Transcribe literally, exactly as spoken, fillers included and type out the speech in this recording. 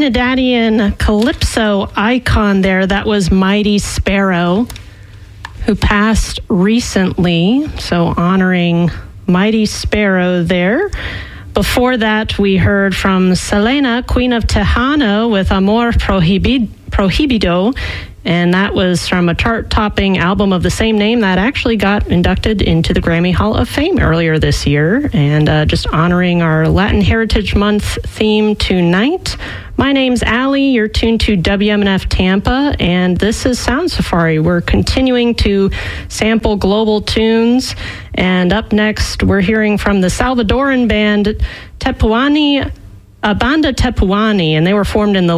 Trinidadian calypso icon there. That was Mighty Sparrow, who passed recently. So honoring Mighty Sparrow there. Before that, we heard from Selena, Queen of Tejano, with Amor Prohibid- Prohibido. And that was from a chart-topping album of the same name that actually got inducted into the Grammy Hall of Fame earlier this year. And uh, just honoring our Latin Heritage Month theme tonight. My name's Allie. You're tuned to W M N F Tampa, and this is Sound Safari. We're continuing to sample global tunes. And up next, we're hearing from the Salvadoran band Tepuani, uh, Banda Tepuani, and they were formed in the